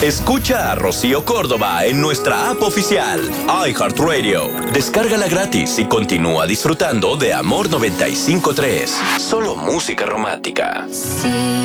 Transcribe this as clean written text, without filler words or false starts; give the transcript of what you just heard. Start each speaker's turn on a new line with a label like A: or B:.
A: Escucha a Rocío Córdoba en nuestra app oficial, iHeartRadio. Descárgala gratis y continúa disfrutando de Amor 95.3. Solo música romántica.
B: Sí.